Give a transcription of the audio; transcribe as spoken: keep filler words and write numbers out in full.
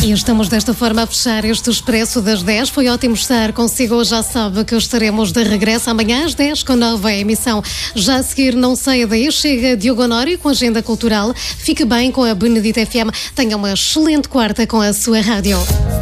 E estamos desta forma a fechar este Expresso das dez. Foi ótimo estar consigo. Já sabe que estaremos de regresso amanhã às dez com nova emissão. Já a seguir, não saia daí, chega Diogo Honório com a Agenda Cultural. Fique bem com a Benedita F M. Tenha uma excelente quarta com a sua rádio.